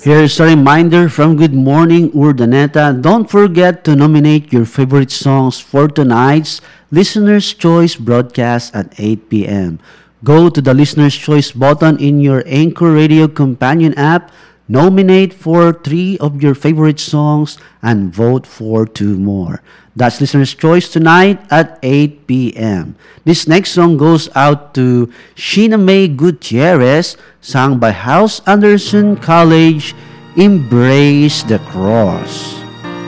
Here's a reminder from Good Morning Urdaneta. Don't forget to nominate your favorite songs for tonight's Listener's Choice broadcast at 8 p.m. Go to the Listener's Choice button in your Anchor Radio Companion app, nominate for three of your favorite songs, and vote for two more. That's Listener's Choice tonight at 8 p.m. This next song goes out to Sheena May Gutierrez, sung by House Anderson College, Embrace the Cross.